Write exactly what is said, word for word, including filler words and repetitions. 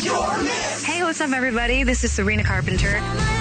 Hey, what's up, everybody? This is Sabrina Carpenter.